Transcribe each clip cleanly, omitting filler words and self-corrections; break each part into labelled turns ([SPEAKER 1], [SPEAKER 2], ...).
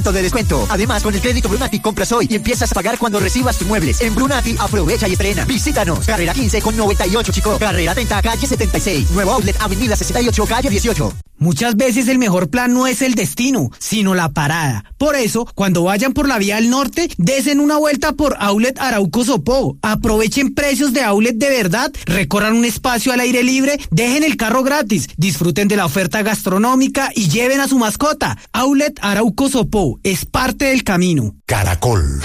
[SPEAKER 1] de descuento. Además, con el crédito Brunati compras hoy y empiezas a pagar cuando recibas tus muebles. En Brunati, aprovecha y estrena. Visítanos. Carrera 15 con 98, Chico. Carrera 30, calle 76. Nuevo outlet, avenida 68, calle 18.
[SPEAKER 2] Muchas veces el mejor plan no es el destino, sino la parada. Por eso, cuando vayan por la vía del norte, desen una vuelta por Outlet Arauco Sopó. Aprovechen precios de outlet de verdad, recorran un espacio al aire libre, dejen el carro gratis, disfruten de la oferta gastronómica y lleven a su mascota. Outlet Arauco Sopó es parte del camino.
[SPEAKER 3] Caracol.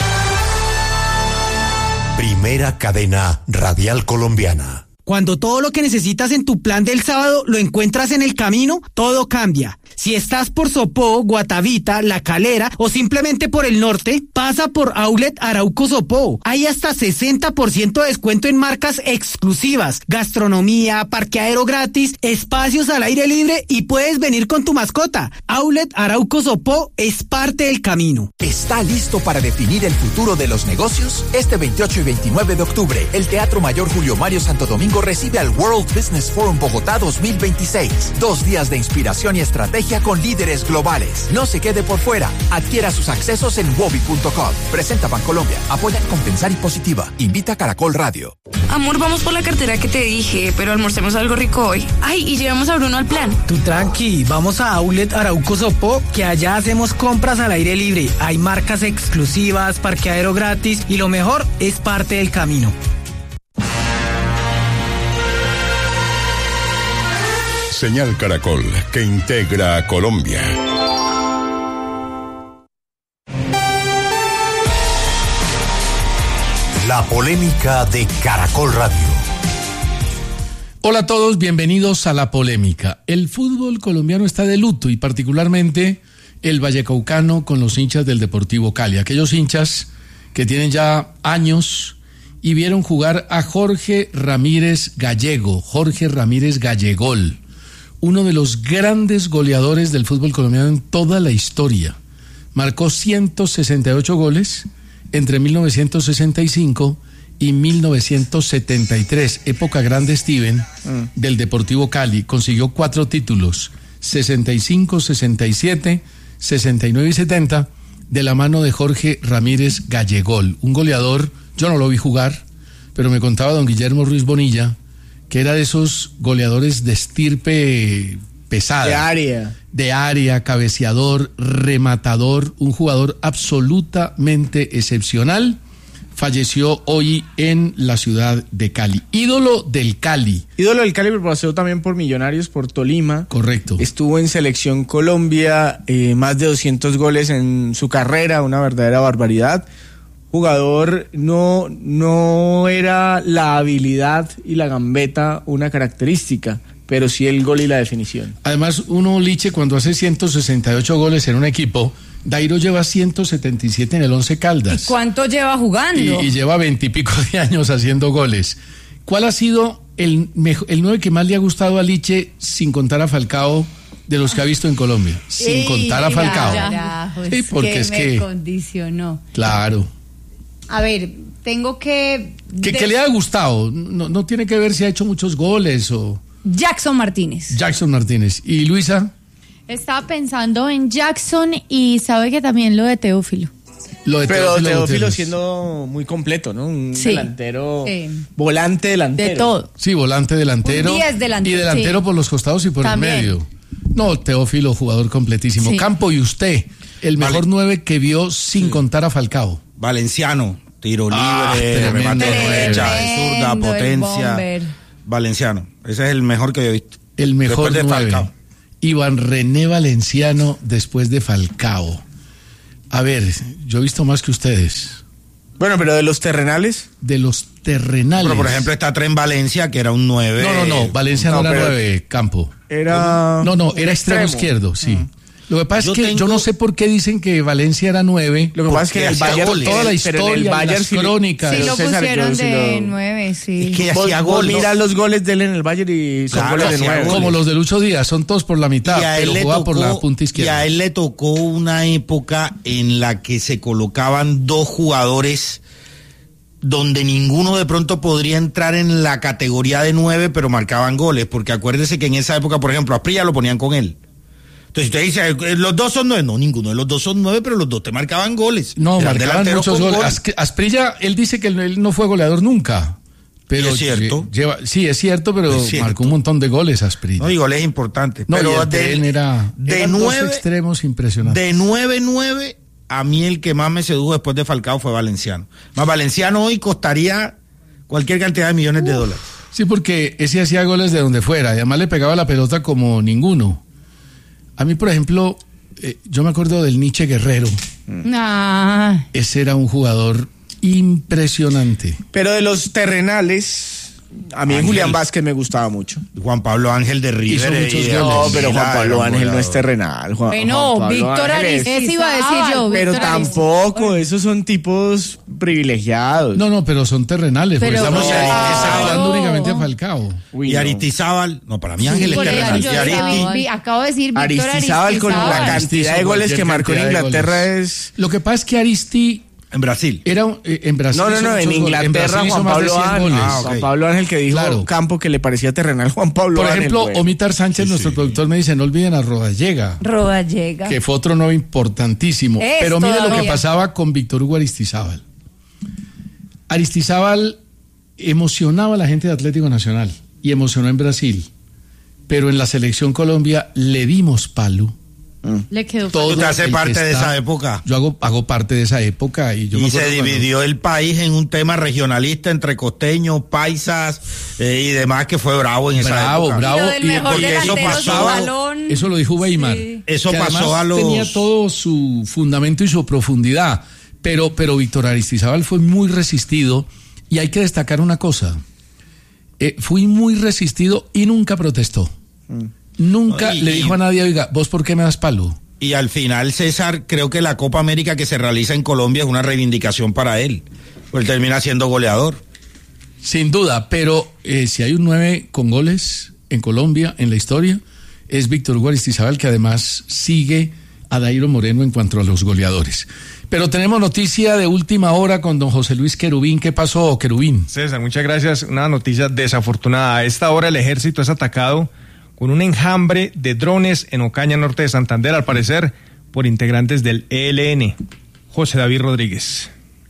[SPEAKER 3] Primera cadena radial colombiana.
[SPEAKER 2] Cuando todo lo que necesitas en tu plan del sábado lo encuentras en el camino, todo cambia. Si estás por Sopó, Guatavita, La Calera o simplemente por el norte, pasa por Outlet Arauco Sopó. Hay hasta 60% de descuento en marcas exclusivas, gastronomía, parqueadero gratis, espacios al aire libre y puedes venir con tu mascota. Outlet Arauco Sopó es parte del camino.
[SPEAKER 4] ¿Está listo para definir el futuro de los negocios? Este 28 y 29 de octubre, el Teatro Mayor Julio Mario Santo Domingo recibe al World Business Forum Bogotá 2026. 2 días de inspiración y estrategia con líderes globales. No se quede por fuera. Adquiera sus accesos en wobi.com. Presenta Bancolombia. Apoya Compensar y Positiva. Invita a Caracol Radio.
[SPEAKER 5] Amor, vamos por la cartera que te dije, pero almorcemos algo rico hoy. Ay, y llevamos a Bruno al plan.
[SPEAKER 2] Tú tranqui, vamos a Outlet Arauco Sopó, que allá hacemos compras al aire libre. Hay marcas exclusivas, parqueadero gratis y lo mejor es parte del camino.
[SPEAKER 3] Señal Caracol, que integra a Colombia. La polémica de Caracol Radio.
[SPEAKER 6] Hola a todos, bienvenidos a La Polémica. El fútbol colombiano está de luto y particularmente el vallecaucano con los hinchas del Deportivo Cali. Aquellos hinchas que tienen ya años y vieron jugar a Jorge Ramírez Gallego, Jorge Ramírez Gallegol, uno de los grandes goleadores del fútbol colombiano en toda la historia. Marcó 168 goles entre 1965 y 1973, época grande Steven del Deportivo Cali. Consiguió 4 títulos, 65, 67, 69 y 70, de la mano de Jorge Ramírez Gallegol, un goleador. Yo no lo vi jugar, pero me contaba don Guillermo Ruiz Bonilla que era de esos goleadores de estirpe pesada. De área, cabeceador, rematador, un jugador absolutamente excepcional. Falleció hoy en la ciudad de Cali. Ídolo del Cali.
[SPEAKER 7] Ídolo del Cali, pero pasó también por Millonarios, por Tolima.
[SPEAKER 6] Correcto.
[SPEAKER 7] Estuvo en Selección Colombia, más de 200 goles en su carrera, una verdadera barbaridad. Jugador, no era la habilidad y la gambeta una característica, pero sí el gol y la definición.
[SPEAKER 6] Además, uno, Liche, cuando hace 168 goles en un equipo, Dairo lleva 177 en el Once Caldas.
[SPEAKER 8] ¿Y cuánto lleva jugando?
[SPEAKER 6] Y lleva 20 y pico de años haciendo goles. ¿Cuál ha sido el 9 que más le ha gustado a Liche, sin contar a Falcao, de los que ha visto en Colombia? Sin contar a Falcao.
[SPEAKER 8] Carajos,
[SPEAKER 6] sí, porque es que
[SPEAKER 8] me condicionó.
[SPEAKER 6] Claro.
[SPEAKER 8] A ver, tengo que...
[SPEAKER 6] Que le ha gustado. No tiene que ver si ha hecho muchos goles o...
[SPEAKER 8] Jackson Martínez.
[SPEAKER 6] Jackson Martínez. ¿Y Luisa?
[SPEAKER 9] Estaba pensando en Jackson y sabe que también lo de Teófilo.
[SPEAKER 7] Pero Teófilo siendo muy completo, ¿no? Un delantero, volante delantero.
[SPEAKER 9] De todo.
[SPEAKER 6] Sí, volante delantero.
[SPEAKER 9] 10 delantero.
[SPEAKER 6] Y delantero por los costados y por
[SPEAKER 9] también.
[SPEAKER 6] el medio. No, Teófilo, jugador completísimo. Sí. Campo, y usted, el mejor 9 que vio sin contar a Falcao.
[SPEAKER 10] Valenciano, tiro libre, remate de derecha, zurda, potencia. Valenciano, ese es el mejor que yo he visto.
[SPEAKER 6] El mejor
[SPEAKER 10] después de
[SPEAKER 6] 9.
[SPEAKER 10] Falcao.
[SPEAKER 6] Iván René Valenciano después de Falcao. A ver, yo he visto más que ustedes.
[SPEAKER 7] Bueno, pero de los terrenales.
[SPEAKER 6] De los terrenales.
[SPEAKER 10] Pero por ejemplo está Tren Valencia, que era un 9.
[SPEAKER 6] No, Valencia no era 9, Campo.
[SPEAKER 7] Era...
[SPEAKER 6] No, era extremo izquierdo, sí. Lo que pasa es que yo no sé por qué dicen que Valencia era 9.
[SPEAKER 7] Lo que pasa es que el Bayern,
[SPEAKER 6] toda la historia, las crónicas.
[SPEAKER 9] Sí, lo pusieron de 9, sí.
[SPEAKER 10] Es que hacía gol.
[SPEAKER 7] Mira los goles de él en el Bayern y son goles de 9.
[SPEAKER 6] Como los de Lucho Díaz, son todos por la mitad, pero jugaba por la punta izquierda.
[SPEAKER 10] Y a él le tocó una época en la que se colocaban 2 jugadores donde ninguno de pronto podría entrar en la categoría de 9, pero marcaban goles, porque acuérdese que en esa época, por ejemplo, a Asprilla lo ponían con él. Entonces usted dice, los dos son 9. No, ninguno de los dos son 9, pero los dos te marcaban goles.
[SPEAKER 6] No,
[SPEAKER 10] Eran
[SPEAKER 6] marcaban
[SPEAKER 10] delanteros
[SPEAKER 6] muchos
[SPEAKER 10] con
[SPEAKER 6] goles.
[SPEAKER 10] gol.
[SPEAKER 6] Asprilla, él dice que él no fue goleador nunca. Pero
[SPEAKER 10] ¿Y es cierto?
[SPEAKER 6] Sí, es cierto, pero
[SPEAKER 10] Es cierto.
[SPEAKER 6] marcó un montón de goles Asprilla.
[SPEAKER 10] No, y goles importantes.
[SPEAKER 6] No,
[SPEAKER 10] pero
[SPEAKER 6] y el tren eran
[SPEAKER 10] de
[SPEAKER 6] dos
[SPEAKER 10] 9
[SPEAKER 6] extremos impresionantes.
[SPEAKER 10] De 9-9, a mí el que más me sedujo después de Falcao fue Valenciano. Más Valenciano hoy costaría cualquier cantidad de millones de dólares.
[SPEAKER 6] Sí, porque ese hacía goles de donde fuera, y además le pegaba la pelota como ninguno. A mí, por ejemplo, yo me acuerdo del Nietzsche Guerrero. Ese era un jugador impresionante.
[SPEAKER 7] Pero de los terrenales, a mí
[SPEAKER 10] Ángel.
[SPEAKER 7] Julián Vázquez me gustaba mucho.
[SPEAKER 10] Juan Pablo Ángel de River.
[SPEAKER 6] Hizo muchos
[SPEAKER 7] No,
[SPEAKER 6] goles.
[SPEAKER 7] pero Juan Pablo Ángel no es terrenal.
[SPEAKER 9] Bueno,
[SPEAKER 7] Juan Pablo
[SPEAKER 9] Víctor
[SPEAKER 7] Ángel es-
[SPEAKER 9] Aristizábal. Eso iba a decir yo.
[SPEAKER 7] Pero
[SPEAKER 9] Víctor
[SPEAKER 7] tampoco, esos son tipos privilegiados.
[SPEAKER 6] No, pero son terrenales.
[SPEAKER 9] Pero
[SPEAKER 6] Porque estamos
[SPEAKER 10] no,
[SPEAKER 6] hablando
[SPEAKER 9] claro.
[SPEAKER 6] únicamente de Falcao.
[SPEAKER 7] Uy,
[SPEAKER 10] Y
[SPEAKER 7] no.
[SPEAKER 10] Aristizábal. No, para mí Ángel es
[SPEAKER 9] Por
[SPEAKER 10] terrenal.
[SPEAKER 9] eso
[SPEAKER 10] Y
[SPEAKER 9] yo
[SPEAKER 10] Aristi-
[SPEAKER 9] acabo de decir Víctor
[SPEAKER 7] Aristizábal con la
[SPEAKER 9] Aristizábal.
[SPEAKER 7] cantidad de goles que marcó en
[SPEAKER 6] Cantidad de
[SPEAKER 7] Inglaterra
[SPEAKER 6] goles.
[SPEAKER 7] es...
[SPEAKER 6] Lo que pasa es que Aristi
[SPEAKER 10] en Brasil.
[SPEAKER 6] era en Brasil.
[SPEAKER 7] No,
[SPEAKER 6] hizo
[SPEAKER 7] en
[SPEAKER 6] muchos goles.
[SPEAKER 7] Inglaterra
[SPEAKER 6] Brasil hizo
[SPEAKER 7] Juan
[SPEAKER 6] más de
[SPEAKER 7] Pablo
[SPEAKER 6] 100
[SPEAKER 7] Ángel.
[SPEAKER 6] goles.
[SPEAKER 10] Ah, ok.
[SPEAKER 7] Juan Pablo Ángel que dijo
[SPEAKER 6] Claro.
[SPEAKER 7] Campo que le parecía terrenal Juan Pablo
[SPEAKER 6] Por
[SPEAKER 7] Ángel.
[SPEAKER 6] ejemplo,
[SPEAKER 7] güey.
[SPEAKER 6] Omitar Sánchez, nuestro productor, me dice, no olviden a Rodallega,
[SPEAKER 9] Rodallega.
[SPEAKER 6] que fue otro nuevo importantísimo.
[SPEAKER 9] Es
[SPEAKER 6] Pero mire lo que
[SPEAKER 9] todavía.
[SPEAKER 6] pasaba con Víctor Hugo Aristizábal. Aristizábal emocionaba a la gente de Atlético Nacional y emocionó en Brasil. Pero en la selección Colombia le dimos palo.
[SPEAKER 9] Le quedó
[SPEAKER 6] Todo
[SPEAKER 10] Usted hace
[SPEAKER 6] el que
[SPEAKER 10] parte de
[SPEAKER 6] está-
[SPEAKER 10] esa época.
[SPEAKER 6] Yo hago parte de esa época y yo me
[SPEAKER 10] Y se
[SPEAKER 6] acuerdo cuando-
[SPEAKER 10] dividió el país en un tema regionalista entre costeños, paisas y demás, que fue bravo en esa
[SPEAKER 6] Bravo,
[SPEAKER 10] época.
[SPEAKER 6] bravo.
[SPEAKER 5] Y lo del mejor
[SPEAKER 10] porque eso
[SPEAKER 5] delantero
[SPEAKER 10] pasaba-
[SPEAKER 5] sin balón.
[SPEAKER 6] Eso lo dijo Weimar.
[SPEAKER 5] Sí.
[SPEAKER 10] Eso
[SPEAKER 6] Que
[SPEAKER 10] pasó
[SPEAKER 6] además
[SPEAKER 10] a los...
[SPEAKER 6] tenía todo su fundamento y su profundidad. Pero Víctor Aristizábal fue muy resistido y hay que destacar una cosa. Fui muy resistido y nunca protestó. Nunca
[SPEAKER 10] Y-
[SPEAKER 6] le dijo a nadie, oiga, ¿vos por qué me das palo?
[SPEAKER 10] Y al final, César, creo que la Copa América que se realiza en Colombia es una reivindicación para él. Pues él termina siendo goleador.
[SPEAKER 6] Sin duda, pero si hay un 9 con goles en Colombia, en la historia, es Víctor Hugo Aristizábal, que además sigue a Dairo Moreno en cuanto a los goleadores. Pero tenemos noticia de última hora con don José Luis Querubín. ¿Qué pasó, Querubín?
[SPEAKER 11] César, muchas gracias. Una noticia desafortunada. A esta hora el ejército es atacado con un enjambre de drones en Ocaña, norte de Santander, al parecer por integrantes del ELN. José David Rodríguez.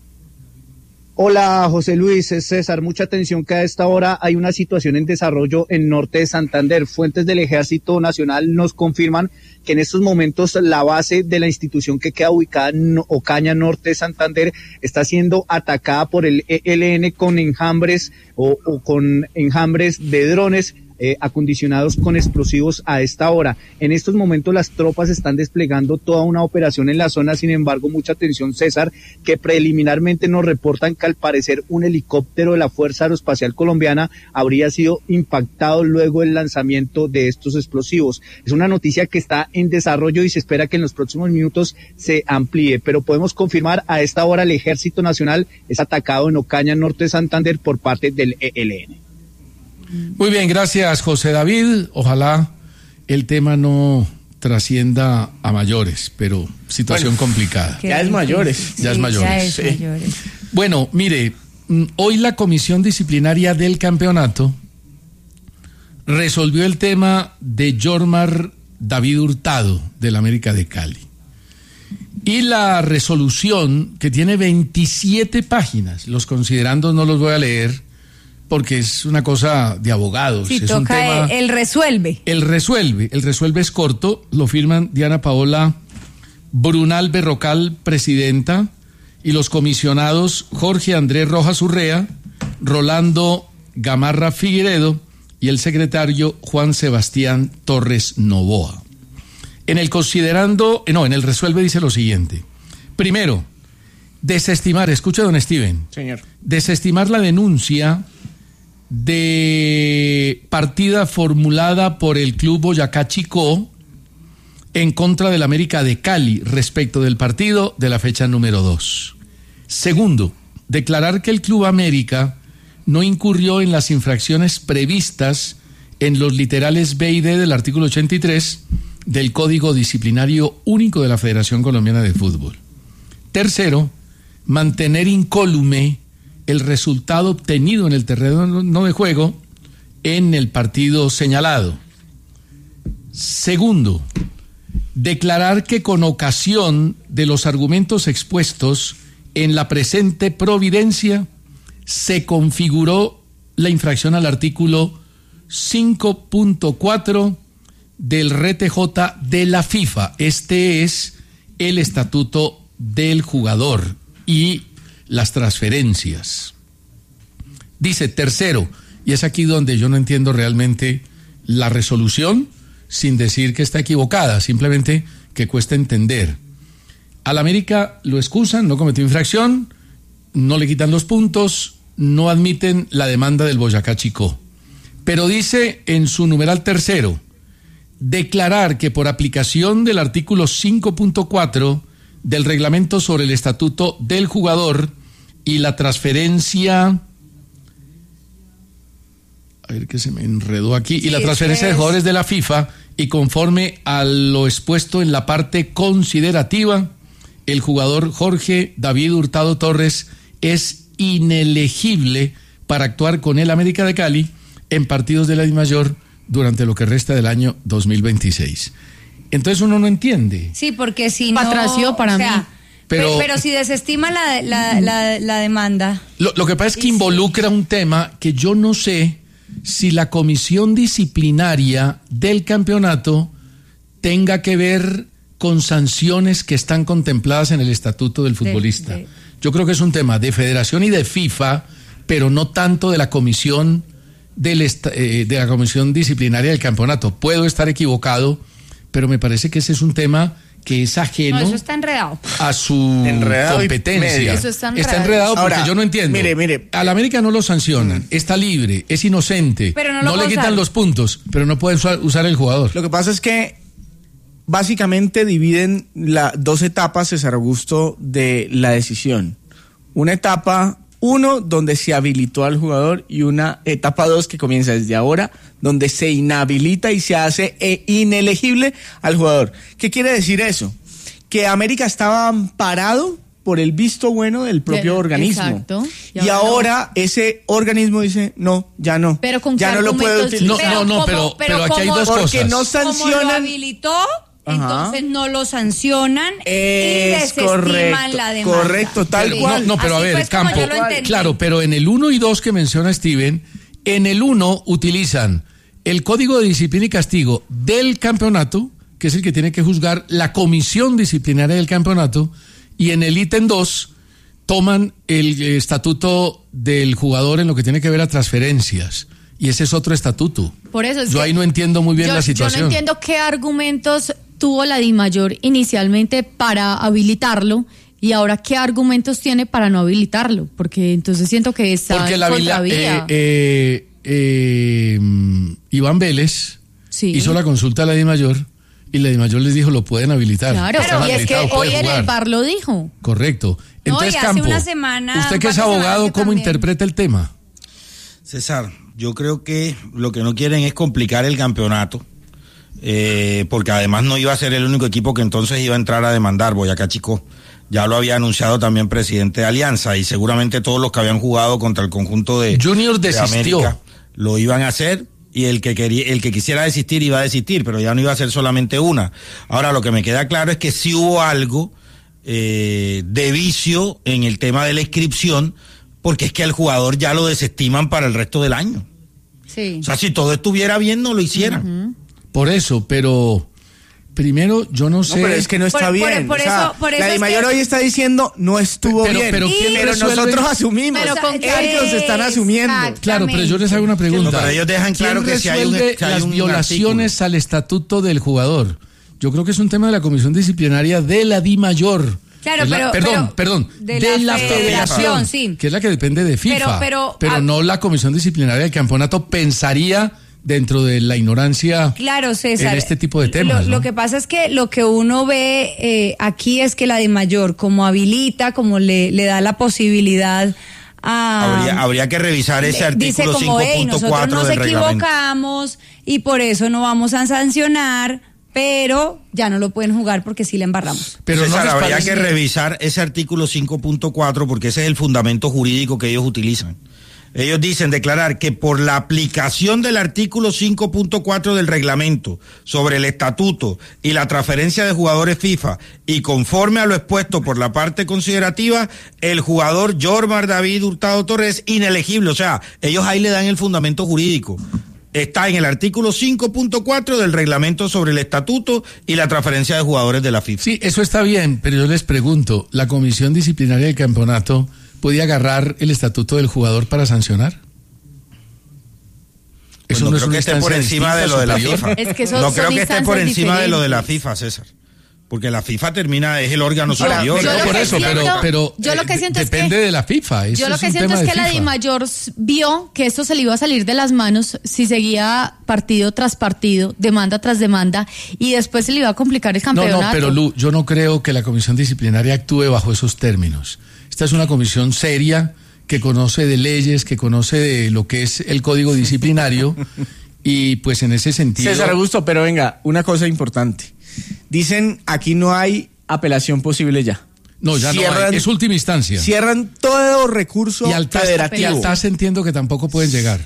[SPEAKER 12] Hola José Luis, es César, mucha atención que a esta hora hay una situación en desarrollo en norte de Santander. Fuentes del Ejército Nacional nos confirman que en estos momentos la base de la institución que queda ubicada en Ocaña, norte de Santander, está siendo atacada por el ELN con enjambres o con enjambres de drones acondicionados con explosivos a esta hora. En estos momentos las tropas están desplegando toda una operación en la zona, sin embargo, mucha atención, César, que preliminarmente nos reportan que al parecer un helicóptero de la Fuerza Aeroespacial Colombiana habría sido impactado luego del lanzamiento de estos explosivos. Es una noticia que está en desarrollo y se espera que en los próximos minutos se amplíe, pero podemos confirmar a esta hora el Ejército Nacional es atacado en Ocaña, norte de Santander, por parte del ELN.
[SPEAKER 6] Muy bien, gracias José David. Ojalá el tema no trascienda a mayores, pero situación complicada.
[SPEAKER 7] Ya es mayores.
[SPEAKER 6] Ya es mayores.
[SPEAKER 9] Ya es
[SPEAKER 6] Sí.
[SPEAKER 9] mayores.
[SPEAKER 6] Bueno, mire, hoy la comisión disciplinaria del campeonato resolvió el tema de Jormar David Hurtado del América de Cali. Y la resolución, que tiene 27 páginas, los considerandos no los voy a leer porque es una cosa de abogados.
[SPEAKER 9] Si
[SPEAKER 6] es un
[SPEAKER 9] toca
[SPEAKER 6] tema,
[SPEAKER 9] el resuelve.
[SPEAKER 6] el resuelve es corto, lo firman Diana Paola Brunal Berrocal, presidenta, y los comisionados Jorge Andrés Rojas Urrea, Rolando Gamarra Figueredo y el secretario Juan Sebastián Torres Novoa. En el resuelve dice lo siguiente. Primero, desestimar, escucha don Steven.
[SPEAKER 7] Señor.
[SPEAKER 6] Desestimar la denuncia de partida formulada por el Club Boyacá Chicó en contra del América de Cali respecto del partido de la fecha número 2. Segundo, declarar que el Club América no incurrió en las infracciones previstas en los literales B y D del artículo 83 del Código Disciplinario Único de la Federación Colombiana de Fútbol. Tercero, mantener incólume el resultado obtenido en el terreno de juego en el partido señalado. Segundo, declarar que con ocasión de los argumentos expuestos en la presente providencia se configuró la infracción al artículo 5.4 del RTJ de la FIFA. Este es el estatuto del jugador y las transferencias. Dice, tercero, y es aquí donde yo no entiendo realmente la resolución, sin decir que está equivocada, simplemente que cuesta entender. Al América lo excusan, no cometió infracción, no le quitan los puntos, no admiten la demanda del Boyacá Chicó. Pero dice en su numeral tercero, declarar que por aplicación del artículo 5.4 del reglamento sobre el estatuto del jugador y la transferencia... A ver que se me enredó aquí. Sí, y la transferencia de jugadores de la FIFA, y conforme a lo expuesto en la parte considerativa, el jugador Jorge David Hurtado Torres es inelegible para actuar con el América de Cali en partidos de la DIMAYOR durante lo que resta del año 2026. Entonces uno no entiende.
[SPEAKER 8] Sí, porque si no...
[SPEAKER 9] Patració para mí.
[SPEAKER 8] Pero si desestima la demanda...
[SPEAKER 6] Lo que pasa es que involucra un tema que yo no sé si la comisión disciplinaria del campeonato tenga que ver con sanciones que están contempladas en el estatuto del futbolista. Yo creo que es un tema de federación y de FIFA, pero no tanto de la comisión de la comisión disciplinaria del campeonato. Puedo estar equivocado, pero me parece que ese es un tema que es ajeno.
[SPEAKER 8] No, eso está enredado.
[SPEAKER 6] A su competencia.
[SPEAKER 8] Eso está
[SPEAKER 6] enredado porque ahora, yo no entiendo.
[SPEAKER 7] Mire.
[SPEAKER 6] Al América no lo sancionan, está libre, es inocente,
[SPEAKER 8] pero
[SPEAKER 6] no le quitan los puntos, pero no puede usar el jugador.
[SPEAKER 7] Lo que pasa es que básicamente dividen dos etapas, César Augusto, de la decisión. Una etapa 1, donde se habilitó al jugador, y una etapa 2 que comienza desde ahora, donde se inhabilita y se hace inelegible al jugador. ¿Qué quiere decir eso? Que América estaba amparado por el visto bueno del propio organismo.
[SPEAKER 9] Exacto.
[SPEAKER 7] Y ahora ese organismo dice, no, ya no.
[SPEAKER 9] Pero con
[SPEAKER 7] ya no lo puede utilizar.
[SPEAKER 6] Pero aquí hay dos cosas.
[SPEAKER 7] Porque no sancionan.
[SPEAKER 8] Como lo habilitó, entonces no lo sancionan y desestiman la demanda.
[SPEAKER 7] Correcto, tal cual.
[SPEAKER 6] No, pero a ver, Campo, claro, pero en el 1 y 2 que menciona Steven, en el 1 utilizan el Código de Disciplina y Castigo del campeonato, que es el que tiene que juzgar la comisión disciplinaria del campeonato, y en el ítem 2 toman el estatuto del jugador en lo que tiene que ver a transferencias. Y ese es otro estatuto.
[SPEAKER 9] Por eso es
[SPEAKER 6] yo ahí no entiendo muy bien la situación.
[SPEAKER 9] Yo no entiendo qué argumentos tuvo la DIMAYOR inicialmente para habilitarlo y ahora qué argumentos tiene para no habilitarlo, porque entonces siento que está en contravía.
[SPEAKER 6] Iván Vélez hizo la consulta a la DIMAYOR y la DIMAYOR les dijo lo pueden habilitar.
[SPEAKER 9] Claro, pero y es que hoy en el VAR lo dijo.
[SPEAKER 6] Correcto. Entonces,
[SPEAKER 8] no, y hace
[SPEAKER 6] Campo,
[SPEAKER 8] una semana,
[SPEAKER 6] usted que es abogado, ¿cómo interpreta el tema?
[SPEAKER 10] César, yo creo que lo que no quieren es complicar el campeonato, porque además no iba a ser el único equipo que entonces iba a entrar a demandar. Boyacá Chicó ya lo había anunciado también presidente de Alianza, y seguramente todos los que habían jugado contra el conjunto de
[SPEAKER 6] Junior desistió.
[SPEAKER 10] América lo iban a hacer, y el que quisiera desistir iba a desistir, pero ya no iba a ser solamente una. Ahora, lo que me queda claro es que sí hubo algo de vicio en el tema de la inscripción, porque es que al jugador ya lo desestiman para el resto del año.
[SPEAKER 8] Sí.
[SPEAKER 10] O sea, si todo estuviera bien, no lo hicieran.
[SPEAKER 6] Por eso, pero primero yo no sé.
[SPEAKER 7] No, pero es que no está bien.
[SPEAKER 8] Por eso
[SPEAKER 7] la DIMAYOR hoy está diciendo no estuvo bien.
[SPEAKER 6] Pero
[SPEAKER 7] nosotros asumimos. Ellos están asumiendo.
[SPEAKER 6] Claro, pero yo les hago una pregunta.
[SPEAKER 10] No, pero ellos dejan claro que si hay
[SPEAKER 6] las violaciones al estatuto del jugador. Yo creo que es un tema de la comisión disciplinaria de la DIMAYOR.
[SPEAKER 8] Claro,
[SPEAKER 6] perdón, de la federación,
[SPEAKER 8] sí.
[SPEAKER 6] Que es la que depende de FIFA, pero no la comisión disciplinaria del campeonato. Pensaría, dentro de la ignorancia,
[SPEAKER 8] claro, César,
[SPEAKER 6] en este tipo de temas.
[SPEAKER 8] Lo que pasa es que lo que uno ve aquí es que la DIMAYOR, como habilita, como le da la posibilidad a...
[SPEAKER 10] Habría que revisar ese artículo 5.4 del reglamento.
[SPEAKER 8] Nosotros nos equivocamos y por eso no vamos a sancionar, pero ya no lo pueden jugar porque sí le embarramos.
[SPEAKER 10] Pero César, habría que revisar ese artículo 5.4 porque ese es el fundamento jurídico que ellos utilizan. Ellos dicen declarar que por la aplicación del artículo 5.4 del reglamento sobre el estatuto y la transferencia de jugadores FIFA y conforme a lo expuesto por la parte considerativa, el jugador Jormar David Hurtado Torres es inelegible. O sea, ellos ahí le dan el fundamento jurídico. Está en el artículo 5.4 del reglamento sobre el estatuto y la transferencia de jugadores de la FIFA.
[SPEAKER 6] Sí, eso está bien, pero yo les pregunto, ¿la comisión disciplinaria del campeonato podía agarrar el estatuto del jugador para sancionar?
[SPEAKER 10] Pues no creo que esté por encima de lo de la FIFA.
[SPEAKER 9] Es que
[SPEAKER 10] no creo que esté por encima de lo de la FIFA, César. Porque la FIFA es el órgano superior.
[SPEAKER 6] Yo lo que siento depende de la FIFA.
[SPEAKER 9] Yo lo que siento es que la DIMAYOR vio que esto se le iba a salir de las manos si seguía partido tras partido, demanda tras demanda, y después se le iba a complicar el campeonato.
[SPEAKER 6] No, pero Lu, yo no creo que la comisión disciplinaria actúe bajo esos términos. Esta es una comisión seria que conoce de leyes, que conoce de lo que es el código disciplinario, y pues en ese sentido...
[SPEAKER 7] César Augusto, pero venga, una cosa importante. Dicen, aquí no hay apelación posible ya.
[SPEAKER 6] No, ya no hay. Es última instancia.
[SPEAKER 7] Cierran todo recurso federativo.
[SPEAKER 6] Y al TAS entiendo que tampoco pueden llegar.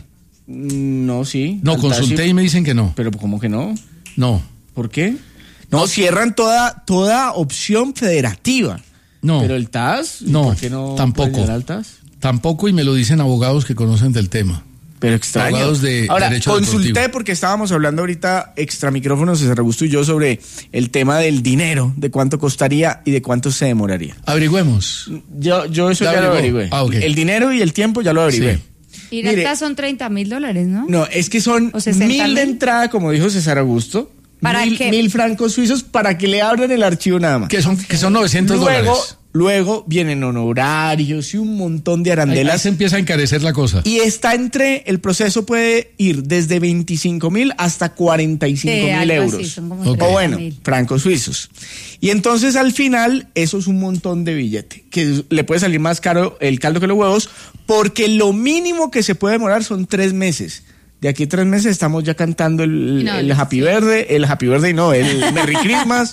[SPEAKER 7] No, sí.
[SPEAKER 6] No, consulté y me dicen que no.
[SPEAKER 7] ¿Pero cómo que no?
[SPEAKER 6] No.
[SPEAKER 7] ¿Por qué? No, cierran toda opción federativa.
[SPEAKER 6] No.
[SPEAKER 7] Pero el TAS,
[SPEAKER 6] no,
[SPEAKER 7] ¿por qué no
[SPEAKER 6] tampoco.
[SPEAKER 7] puede llegar al TAS?
[SPEAKER 6] Tampoco, y me lo dicen abogados que conocen del tema.
[SPEAKER 7] Pero extraño.
[SPEAKER 6] Abogados de
[SPEAKER 7] Ahora,
[SPEAKER 6] derecho
[SPEAKER 7] consulté
[SPEAKER 6] deportivo.
[SPEAKER 7] porque estábamos hablando ahorita extra micrófonos, César Augusto y yo, sobre el tema del dinero, de cuánto costaría y de cuánto se demoraría.
[SPEAKER 6] Averigüemos.
[SPEAKER 7] Yo eso ya lo averigüé.
[SPEAKER 6] Okay.
[SPEAKER 7] El dinero y el tiempo ya lo averigüé.
[SPEAKER 8] Sí. Y de son $30,000, ¿no?
[SPEAKER 7] No, es que son 1,000 de entrada, como dijo César Augusto.
[SPEAKER 8] ¿Para qué?
[SPEAKER 7] 1,000 francos suizos para que le abran el archivo nada más.
[SPEAKER 6] Que son $900.
[SPEAKER 7] Luego vienen honorarios y un montón de arandelas.
[SPEAKER 6] Ahí se empieza a encarecer la cosa.
[SPEAKER 7] Y el proceso puede ir desde 25,000 hasta 45,000 euros.
[SPEAKER 8] Así,
[SPEAKER 7] o bueno, francos suizos. Y entonces al final, eso es un montón de billete, que le puede salir más caro el caldo que los huevos, porque lo mínimo que se puede demorar son 3 meses. De aquí a 3 meses estamos ya cantando el Happy Birthday, el Merry Christmas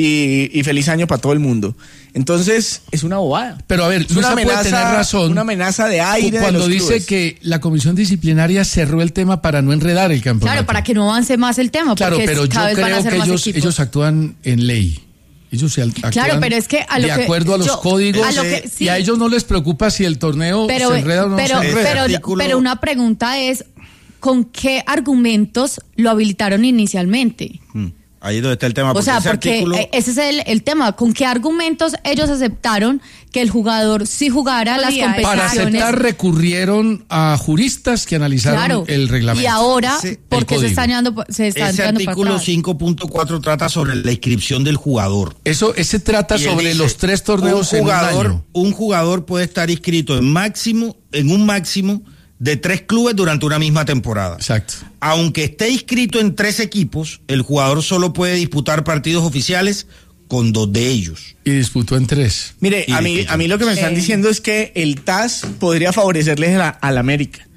[SPEAKER 7] y feliz año para todo el mundo. Entonces, es una bobada.
[SPEAKER 6] Pero a ver, Luisa puede tener razón.
[SPEAKER 7] Una amenaza de aire
[SPEAKER 6] cuando
[SPEAKER 7] de los
[SPEAKER 6] dice
[SPEAKER 7] clubes.
[SPEAKER 6] que la comisión disciplinaria cerró el tema para no enredar el campeonato.
[SPEAKER 9] Claro, para que no avance más el tema.
[SPEAKER 6] Claro, pero yo creo que ellos actúan en ley. Ellos actúan
[SPEAKER 9] pero es que
[SPEAKER 6] de acuerdo a los códigos y a ellos no les preocupa si el torneo se enreda o no se enreda.
[SPEAKER 9] Pero una pregunta es, ¿con qué argumentos lo habilitaron inicialmente?
[SPEAKER 10] Ahí es donde está el tema.
[SPEAKER 9] O sea, porque ese es el tema. ¿Con qué argumentos ellos aceptaron que el jugador sí jugara las competiciones?
[SPEAKER 6] Para aceptar recurrieron a juristas que analizaron el reglamento.
[SPEAKER 9] Y ahora, ¿por qué se está entrando
[SPEAKER 10] ese artículo 5.4 trata sobre la inscripción del jugador.
[SPEAKER 6] Ese trata sobre los 3 torneos en un año.
[SPEAKER 10] Un jugador puede estar inscrito en un máximo de 3 clubes durante una misma temporada.
[SPEAKER 6] Exacto.
[SPEAKER 10] Aunque esté inscrito en 3 equipos, el jugador solo puede disputar partidos oficiales con 2 de ellos.
[SPEAKER 6] Y disputó en 3.
[SPEAKER 7] Mire, a mí lo que me están diciendo es que el TAS podría favorecerles al América.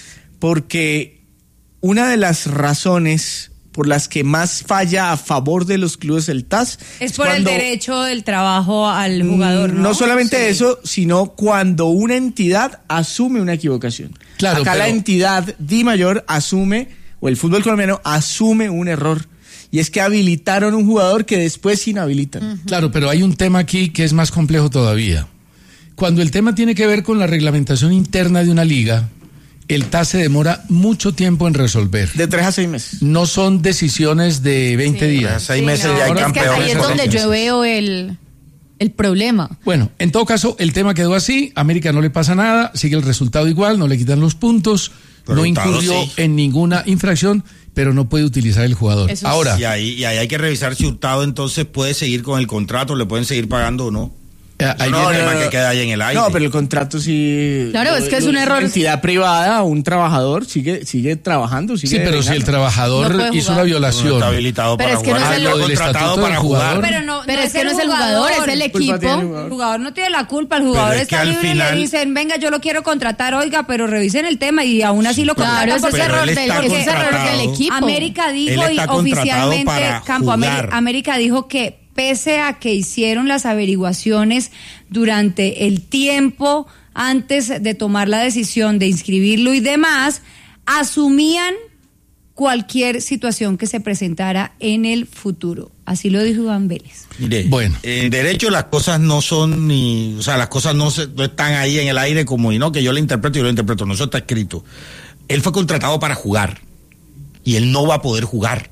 [SPEAKER 7] Porque una de las razones por las que más falla a favor de los clubes el TAS
[SPEAKER 8] es por el derecho del trabajo al jugador, ¿no?
[SPEAKER 7] No solamente eso, sino cuando una entidad asume una equivocación.
[SPEAKER 6] Claro,
[SPEAKER 7] acá la entidad DIMAYOR asume, o el fútbol colombiano asume un error. Y es que habilitaron un jugador que después inhabilitan.
[SPEAKER 6] Claro, pero hay un tema aquí que es más complejo todavía. Cuando el tema tiene que ver con la reglamentación interna de una liga, el TAS se demora mucho tiempo en resolver.
[SPEAKER 7] De 3 a 6 meses.
[SPEAKER 6] No son decisiones de 20 días.
[SPEAKER 10] 6 meses ya hay campeones.
[SPEAKER 9] Ahí es donde yo veo el problema.
[SPEAKER 6] Bueno, en todo caso, el tema quedó así. América no le pasa nada, sigue el resultado igual, no le quitan los puntos, no incurrió en ninguna infracción, pero no puede utilizar el jugador. Ahora.
[SPEAKER 10] Y ahí hay que revisar si Hurtado entonces puede seguir con el contrato, le pueden seguir pagando o no. Que queda ahí en el aire.
[SPEAKER 7] No, pero el contrato sí.
[SPEAKER 9] Claro, es que es un error.
[SPEAKER 7] Una entidad privada, un trabajador sigue trabajando.
[SPEAKER 6] Sí, pero si el trabajador hizo una violación. No
[SPEAKER 10] está habilitado para
[SPEAKER 9] jugar.
[SPEAKER 10] No es
[SPEAKER 6] lo del estatuto para jugar.
[SPEAKER 8] Pero es que no es el jugador, es el equipo. El jugador no tiene la culpa. El jugador está libre y le dicen, venga, yo lo quiero contratar, oiga, pero revisen el tema y aún así lo contratan.
[SPEAKER 9] Claro, ese es error del equipo.
[SPEAKER 8] América dijo y oficialmente, América dijo que pese a que hicieron las averiguaciones durante el tiempo antes de tomar la decisión de inscribirlo y demás, asumían cualquier situación que se presentara en el futuro. Así lo dijo Iván Vélez.
[SPEAKER 10] Mire, bueno, en derecho las cosas no son ni, o sea, las cosas no están ahí en el aire como y no que yo lo interpreto y lo interpreto, no, eso está escrito. Él fue contratado para jugar y él no va a poder jugar.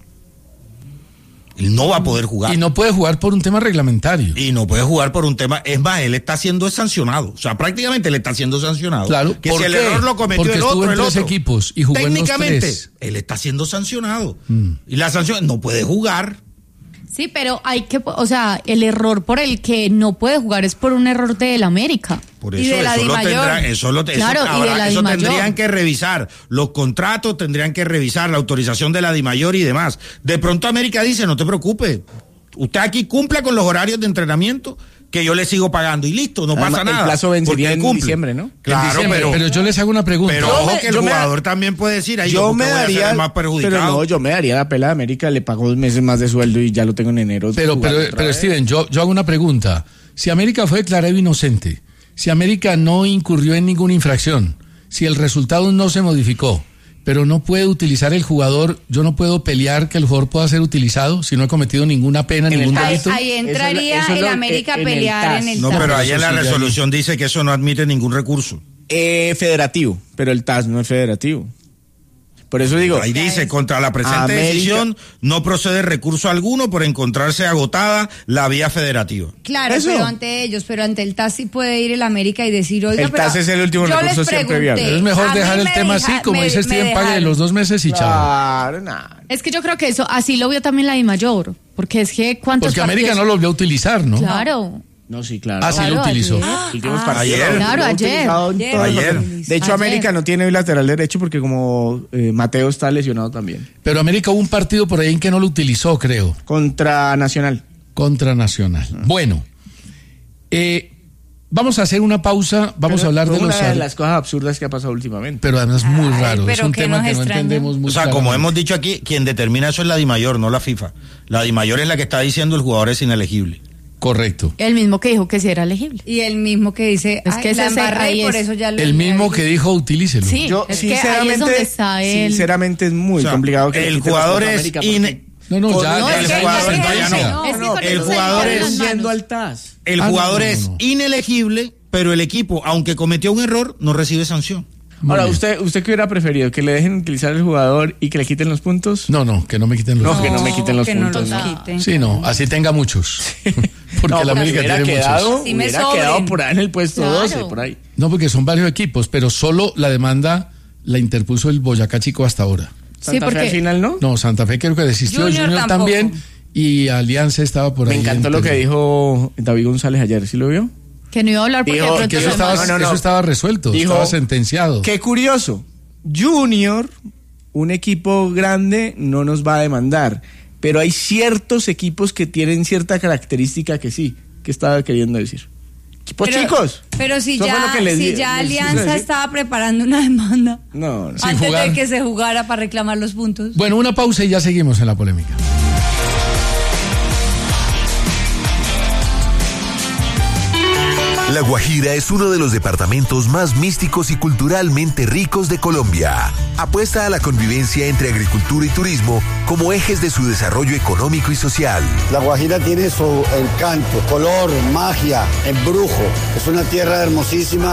[SPEAKER 10] Él no va a poder jugar.
[SPEAKER 6] Y no puede jugar por un tema reglamentario.
[SPEAKER 10] Y no puede jugar por un tema, es más, él está siendo sancionado. O sea, prácticamente él está siendo sancionado.
[SPEAKER 6] Claro,
[SPEAKER 10] que si el error lo cometió
[SPEAKER 6] porque
[SPEAKER 10] el otro,
[SPEAKER 6] estuvo en tres equipos y jugó
[SPEAKER 10] técnicamente,
[SPEAKER 6] en los tres.
[SPEAKER 10] él está siendo sancionado. Y la sanción, no puede jugar.
[SPEAKER 9] Sí, pero hay que, o sea, el error por el que no puede jugar es por un error del América.
[SPEAKER 10] Por eso,
[SPEAKER 9] y de la DIMAYOR.
[SPEAKER 10] Eso tendrían que revisar. Los contratos tendrían que revisar, la autorización de la DIMAYOR y demás. De pronto América dice, no te preocupes, usted aquí cumpla con los horarios de entrenamiento que yo le sigo pagando y listo, no pasa nada.
[SPEAKER 7] El plazo vencería en diciembre, ¿no?
[SPEAKER 10] Claro,
[SPEAKER 6] pero yo les hago una pregunta.
[SPEAKER 10] Pero ojo que el jugador también puede decir, ahí yo me daría más perjudicado.
[SPEAKER 7] Pero no, yo me daría la pela de América, le pago 2 meses más de sueldo y ya lo tengo en enero.
[SPEAKER 6] Pero Steven, yo hago una pregunta. Si América fue declarado inocente, si América no incurrió en ninguna infracción, si el resultado no se modificó, pero no puede utilizar el jugador, yo no puedo pelear que el jugador pueda ser utilizado si no he cometido ninguna pena, ningún delito.
[SPEAKER 8] Ahí entraría el América a pelear en el TAS.
[SPEAKER 10] No, pero ahí en la resolución dice que eso no admite ningún recurso.
[SPEAKER 7] Federativo, pero el TAS no es federativo. Por eso digo.
[SPEAKER 10] Ahí dice, contra la presente decisión no procede recurso alguno por encontrarse agotada la vía federativa.
[SPEAKER 8] Claro, pero ante el TAS sí puede ir el América y decir, oiga,
[SPEAKER 7] el TAS es el último recurso siempre viable.
[SPEAKER 6] Es mejor dejar el tema así, como dice Steven, pague de los 2 meses y chao.
[SPEAKER 9] Es que yo creo que eso, así lo vio también la DIMAYOR, porque es que ¿cuántos
[SPEAKER 6] Porque América no lo volvió a utilizar, ¿no?
[SPEAKER 9] Claro.
[SPEAKER 7] No, sí, claro.
[SPEAKER 6] Así lo utilizó.
[SPEAKER 10] Ayer.
[SPEAKER 9] Claro, ayer.
[SPEAKER 7] De hecho, América no tiene lateral derecho porque como Mateo está lesionado también.
[SPEAKER 6] Pero América hubo un partido por ahí en que no lo utilizó, creo.
[SPEAKER 7] Contra Nacional.
[SPEAKER 6] Bueno, vamos a hacer una pausa. Vamos a hablar de
[SPEAKER 7] una de las cosas absurdas que ha pasado últimamente.
[SPEAKER 6] Pero además muy raro. Es un tema que no entendemos mucho.
[SPEAKER 10] O sea, como hemos dicho aquí, quien determina eso es la DIMAYOR, no la FIFA. La DIMAYOR es la que está diciendo el jugador es inelegible.
[SPEAKER 6] Correcto.
[SPEAKER 9] El mismo que dijo que sí era elegible.
[SPEAKER 8] Y el mismo que dice,
[SPEAKER 9] es que
[SPEAKER 8] por eso ya lo
[SPEAKER 6] el mismo que dijo utilícelo.
[SPEAKER 9] Sí,
[SPEAKER 7] yo sinceramente es muy complicado que
[SPEAKER 10] el jugador es
[SPEAKER 6] el
[SPEAKER 10] jugador es inelegible, pero el equipo, aunque cometió un error, no recibe sanción.
[SPEAKER 7] Ahora, ¿usted qué hubiera preferido? ¿Que le dejen utilizar el jugador y que le quiten los puntos?
[SPEAKER 6] No, que no me quiten los puntos.
[SPEAKER 7] Que no me quiten los puntos.
[SPEAKER 6] Sí, así tenga muchos. Porque la América tiene muchos.
[SPEAKER 7] Hubiera quedado por ahí en el puesto 12, por ahí.
[SPEAKER 6] No, porque son varios equipos, pero solo la demanda la interpuso el Boyacá Chico hasta ahora.
[SPEAKER 7] ¿Santa Fe al final no?
[SPEAKER 6] No, Santa Fe creo que desistió, Junior también, y Alianza estaba por ahí.
[SPEAKER 7] Me encantó lo que dijo David González ayer, ¿sí lo vio?
[SPEAKER 9] Que no iba a hablar porque
[SPEAKER 6] eso estaba resuelto, dijo, estaba sentenciado.
[SPEAKER 7] Qué curioso, Junior, un equipo grande, no nos va a demandar, pero hay ciertos equipos que tienen cierta característica que sí, que estaba queriendo decir. Equipos chicos.
[SPEAKER 8] Pero si ya Alianza estaba preparando una demanda antes de que se jugara para reclamar los puntos.
[SPEAKER 6] Bueno, una pausa y ya seguimos en la polémica.
[SPEAKER 13] La Guajira es uno de los departamentos más místicos y culturalmente ricos de Colombia. Apuesta a la convivencia entre agricultura y turismo como ejes de su desarrollo económico y social.
[SPEAKER 14] La Guajira tiene su encanto, color, magia, embrujo. Es una tierra hermosísima.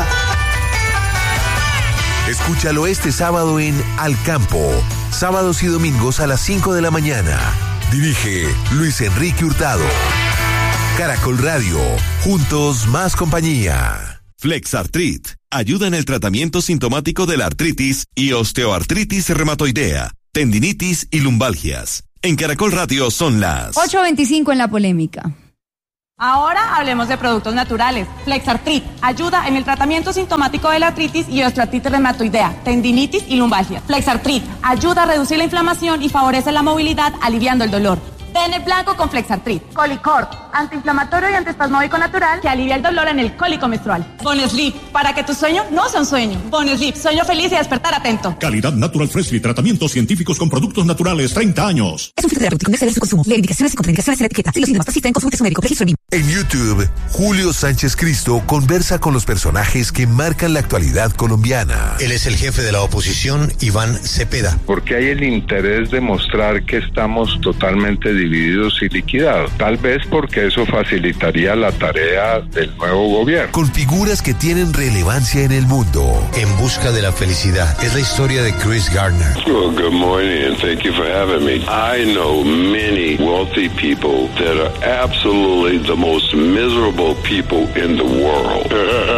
[SPEAKER 13] Escúchalo este sábado en Al Campo, sábados y domingos a las 5 de la mañana. Dirige Luis Enrique Hurtado. Caracol Radio, juntos más compañía.
[SPEAKER 15] Flexartrit ayuda en el tratamiento sintomático de la artritis y osteoartritis reumatoidea, tendinitis y lumbalgias. En Caracol Radio son las
[SPEAKER 8] 8:25 en la polémica.
[SPEAKER 16] Ahora hablemos de productos naturales. Flexartrit ayuda en el tratamiento sintomático de la artritis y osteoartritis reumatoidea, tendinitis y lumbalgia. Flexartrit ayuda a reducir la inflamación y favorece la movilidad, aliviando el dolor. Bennett blanco con Flexartrit. Colicort, antiinflamatorio y antiespasmódico natural que alivia el dolor en el cólico menstrual. Bonesleep, para que tu sueño no sea un sueño. Bonesleep, sueño feliz y despertar atento.
[SPEAKER 17] Calidad Natural Freshly, tratamientos científicos con productos naturales, 30 años.
[SPEAKER 18] Es un fitoterapéutico, no exceder su consumo. Leer indicaciones y contraindicaciones en la etiqueta. Si los síntomas persisten, consulte su médico. Registro BIM.
[SPEAKER 13] En YouTube, Julio Sánchez Cristo conversa con los personajes que marcan la actualidad colombiana.
[SPEAKER 19] Él es el jefe de la oposición, Iván Cepeda.
[SPEAKER 20] Porque hay el interés de mostrar que estamos totalmente divididos y liquidados. Tal vez porque eso facilitaría la tarea del nuevo gobierno.
[SPEAKER 13] Con figuras que tienen relevancia en el mundo.
[SPEAKER 19] En busca de la felicidad. Es la historia de Chris Gardner.
[SPEAKER 20] Well, good morning and thank you for having me. I know many wealthy people that are absolutely the most miserable people in the world.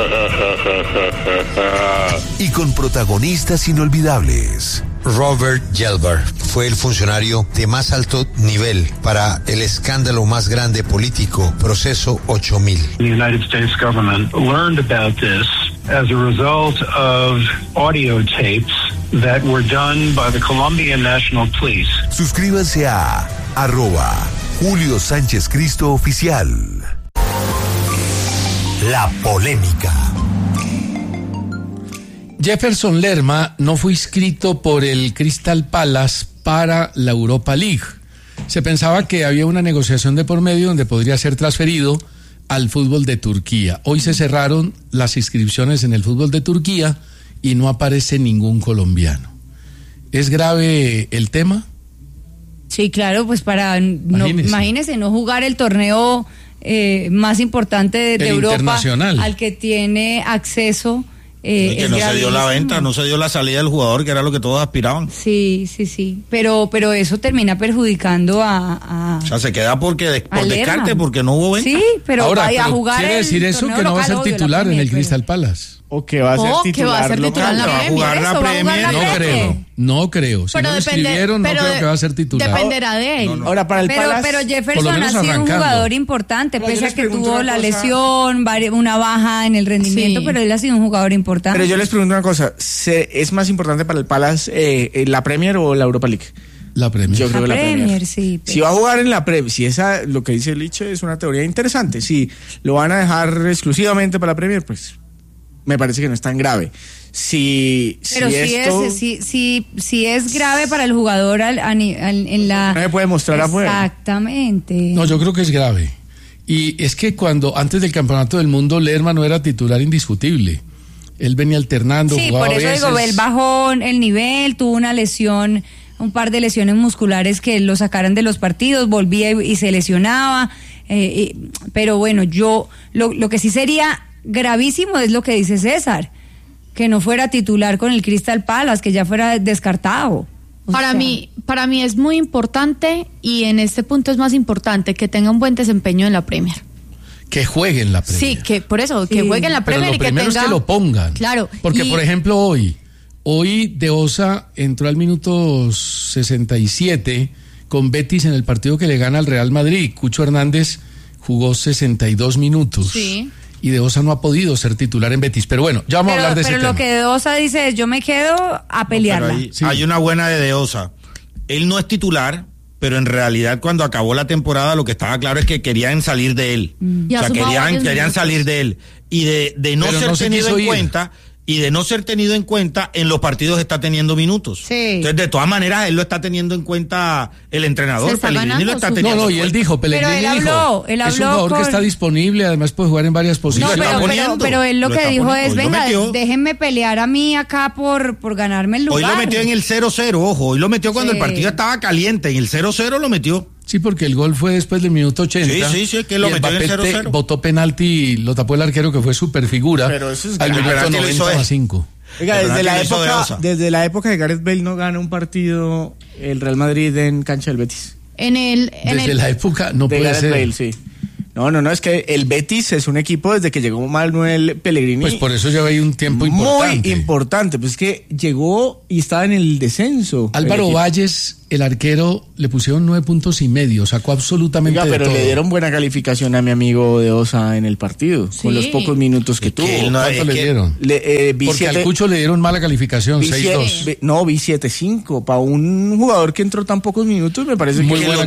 [SPEAKER 13] Y con protagonistas inolvidables.
[SPEAKER 19] Robert Gelber fue el funcionario de más alto nivel para el escándalo más grande político, Proceso 8000.
[SPEAKER 21] The United States government learned about this as a result of audio tapes that were done by the Colombian National Police.
[SPEAKER 13] Suscríbanse a @Julio Sánchez Cristo Oficial.
[SPEAKER 19] La polémica.
[SPEAKER 6] Jefferson Lerma no fue inscrito por el Crystal Palace para la Europa League. Se pensaba que había una negociación de por medio donde podría ser transferido al fútbol de Turquía. Hoy se cerraron las inscripciones en el fútbol de Turquía y no aparece ningún colombiano. ¿Es grave el tema?
[SPEAKER 8] Sí, claro, pues imagínese no jugar el torneo más importante de Europa al que tiene acceso.
[SPEAKER 10] Que no se dio la venta, no se dio la salida del jugador, que era lo que todos aspiraban.
[SPEAKER 8] Sí, pero eso termina perjudicando
[SPEAKER 10] o sea, se queda por descarte, porque no hubo venta.
[SPEAKER 8] Sí, pero
[SPEAKER 6] ahora,
[SPEAKER 8] vaya a jugar.
[SPEAKER 6] ¿Quiere decir eso que no va a ser titular en el Crystal Palace?
[SPEAKER 7] O que va a ser titular.
[SPEAKER 6] Va a jugar la Premier. No creo. Si no lo inscribieron, no creo que va a ser titular.
[SPEAKER 9] Dependerá de él.
[SPEAKER 7] Ahora, para el Palace,
[SPEAKER 8] pero Jefferson ha sido un jugador importante, pese a que tuvo la lesión, una baja en el rendimiento, pero él ha sido un jugador importante.
[SPEAKER 7] Pero yo les pregunto una cosa, ¿es más importante para el Palace la Premier o la Europa League?
[SPEAKER 6] La Premier.
[SPEAKER 7] Yo creo que la Premier,
[SPEAKER 8] sí.
[SPEAKER 7] Si va a jugar en la Premier, si esa, lo que dice Liche es una teoría interesante, si lo van a dejar exclusivamente para la Premier, pues me parece que no es tan grave.
[SPEAKER 8] Pero si es grave para el jugador en la...
[SPEAKER 7] No se puede mostrar afuera.
[SPEAKER 8] Exactamente.
[SPEAKER 6] No, yo creo que es grave. Y es que antes del Campeonato del Mundo, Lerma no era titular indiscutible. Él venía alternando, jugaba
[SPEAKER 8] por eso
[SPEAKER 6] veces.
[SPEAKER 8] digo, él bajó el nivel, tuvo una lesión, un par de lesiones musculares que lo sacaran de los partidos, volvía y se lesionaba. Pero bueno, lo que sí sería gravísimo es lo que dice César, que no fuera titular con el Crystal Palace, que ya fuera descartado.
[SPEAKER 9] Para mí es muy importante, y en este punto es más importante que tenga un buen desempeño en la Premier.
[SPEAKER 6] Que juegue en la Premier.
[SPEAKER 9] Sí, que por eso, que juegue en la Premier y que tenga...
[SPEAKER 6] Pero lo primero es que lo pongan.
[SPEAKER 9] Claro.
[SPEAKER 6] Porque, por ejemplo, hoy De Osa entró al minuto 67 con Betis en el partido que le gana al Real Madrid. Cucho Hernández jugó 62 minutos.
[SPEAKER 9] Sí.
[SPEAKER 6] Y De Osa no ha podido ser titular en Betis. Pero bueno, ya vamos a hablar de ese tema.
[SPEAKER 8] Pero lo que De Osa dice es, yo me quedo a pelearla.
[SPEAKER 10] Hay una buena de Osa. Él no es titular, pero en realidad cuando acabó la temporada lo que estaba claro es que querían salir de él. O sea, querían salir de él. Y de no ser tenido en cuenta... Y de no ser tenido en cuenta, en los partidos está teniendo minutos.
[SPEAKER 8] Sí.
[SPEAKER 10] Entonces, de todas maneras, él lo está teniendo en cuenta el entrenador. Pellegrini lo está teniendo en cuenta.
[SPEAKER 6] Y él dijo, Pellegrini dijo, es un jugador que está disponible, además puede jugar en varias posiciones.
[SPEAKER 8] Pero él lo que dijo es, venga, déjenme pelear a mí acá por ganarme el lugar.
[SPEAKER 10] Hoy lo metió en el 0-0, ojo, hoy lo metió cuando el partido estaba caliente, en el 0-0 lo metió.
[SPEAKER 6] Sí, porque el gol fue después del minuto 80.
[SPEAKER 10] Sí, que lo metió en el 0-0.
[SPEAKER 6] Botó penalti y lo tapó el arquero, que fue súper figura.
[SPEAKER 7] Pero eso es
[SPEAKER 6] al minuto 90+5.
[SPEAKER 7] Oiga, desde la época de Gareth Bale no gana un partido el Real Madrid en cancha del Betis.
[SPEAKER 6] Desde la época no
[SPEAKER 7] de
[SPEAKER 6] puede
[SPEAKER 7] Gareth
[SPEAKER 6] ser.
[SPEAKER 7] Bale, sí. No, es que el Betis es un equipo desde que llegó Manuel Pellegrini.
[SPEAKER 6] Pues por eso lleva ahí un tiempo importante.
[SPEAKER 7] Muy importante, pues es que llegó y estaba en el descenso.
[SPEAKER 6] Álvaro Valles, el arquero, le pusieron 9.5 puntos, sacó absolutamente de
[SPEAKER 7] pero
[SPEAKER 6] todo.
[SPEAKER 7] Le dieron buena calificación a mi amigo de Osa en el partido, con los pocos minutos que tuvo.
[SPEAKER 6] ¿Cuánto le dieron? Porque al Cucho le dieron mala calificación, 6.2.
[SPEAKER 7] No, vi 7.5. Para un jugador que entró tan pocos minutos, me parece
[SPEAKER 10] muy
[SPEAKER 7] que
[SPEAKER 10] buena.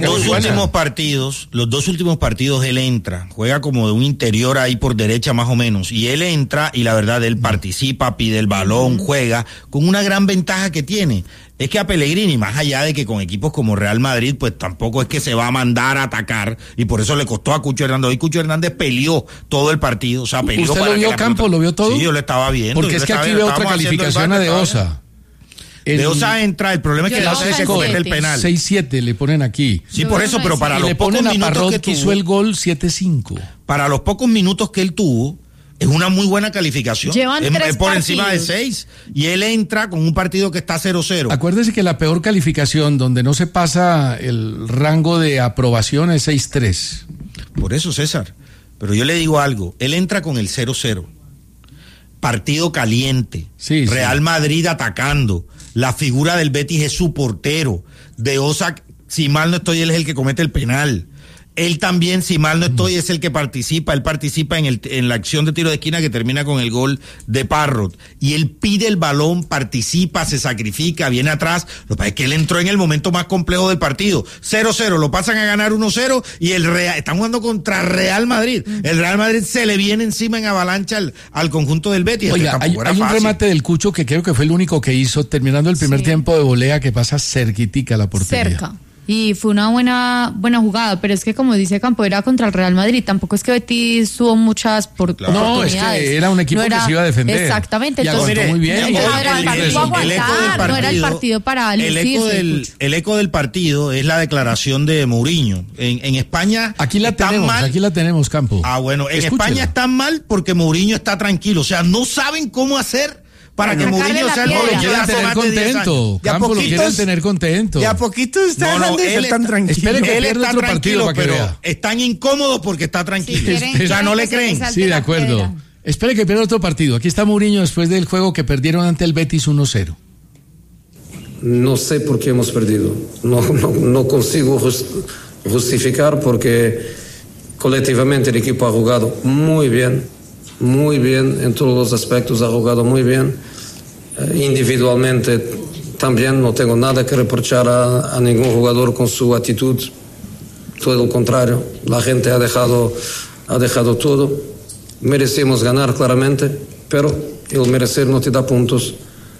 [SPEAKER 10] Los dos últimos partidos él entra, juega como de un interior ahí por derecha más o menos, y él entra y la verdad él participa, pide el balón, juega, con una gran ventaja que tiene. Es que a Pellegrini, más allá de que con equipos como Real Madrid, pues tampoco es que se va a mandar a atacar, y por eso le costó a Cucho Hernández. Hoy Cucho Hernández peleó todo el partido, o sea, peleó.
[SPEAKER 6] ¿Usted lo vio, Campo? ¿Lo vio todo?
[SPEAKER 10] Sí, yo lo estaba viendo.
[SPEAKER 6] Porque es que aquí veo otra calificación a De Osa.
[SPEAKER 10] De Osa entra, el problema es que no se comete el penal.
[SPEAKER 6] 6.7 le ponen aquí.
[SPEAKER 10] Sí, por eso, pero para los pocos minutos
[SPEAKER 6] que hizo el gol, 7.5.
[SPEAKER 10] Para los pocos minutos que él tuvo, es una muy buena calificación.
[SPEAKER 9] Llevan 3
[SPEAKER 10] por
[SPEAKER 9] partidos.
[SPEAKER 10] Encima de 6. Y él entra con un partido que está 0-0.
[SPEAKER 6] Acuérdese que la peor calificación, donde no se pasa el rango de aprobación, es 6.3.
[SPEAKER 10] Por eso, César. Pero yo le digo algo. Él entra con el 0-0. Partido caliente.
[SPEAKER 6] Sí,
[SPEAKER 10] Real Madrid atacando. La figura del Betis es su portero. De Osa, si mal no estoy, él es el que comete el penal. Él también, si mal no estoy, es el que participa. Él participa en la acción de tiro de esquina que termina con el gol de Parrot. Y él pide el balón, participa, se sacrifica, viene atrás. Lo que pasa es que él entró en el momento más complejo del partido. 0-0, lo pasan a ganar 1-0 y están jugando contra Real Madrid. El Real Madrid se le viene encima en avalancha al conjunto del Betis.
[SPEAKER 6] Oiga, hay un remate del Cucho que creo que fue el único que hizo, terminando el primer tiempo de volea, que pasa cerquitica la portería.
[SPEAKER 9] Cerca. Y fue una buena jugada, pero es que como dice Campo, era contra el Real Madrid, tampoco es que Betis tuvo muchas oportunidades.
[SPEAKER 6] No, es que era un equipo que se iba a defender.
[SPEAKER 9] Exactamente,
[SPEAKER 6] y entonces muy bien.
[SPEAKER 9] No era el partido para lucirse.
[SPEAKER 10] El eco del partido es la declaración de Mourinho. En España
[SPEAKER 6] aquí la tenemos, Campo.
[SPEAKER 10] Ah, bueno, en España están mal porque Mourinho está tranquilo, o sea, no saben cómo hacer para que Mourinho sea el
[SPEAKER 6] lo quieren tener contento. Campo, lo quieren tener contento.
[SPEAKER 7] Y a poquito está
[SPEAKER 10] él
[SPEAKER 7] tan tranquilo.
[SPEAKER 6] Espere que él está tranquilo,
[SPEAKER 10] pero están incómodos porque está tranquilo. O sea, no le creen.
[SPEAKER 6] Sí, de acuerdo. Espere que pierda otro partido. Aquí está Mourinho después del juego que perdieron ante el Betis 1-0.
[SPEAKER 1] No sé por qué hemos perdido. No consigo justificar porque colectivamente el equipo ha jugado muy bien en todos los aspectos, ha jugado muy bien. Individualmente también no tengo nada que reprochar a ningún jugador con su actitud, todo lo contrario, la gente ha dejado todo. Merecemos ganar claramente, pero el merecer no te da puntos.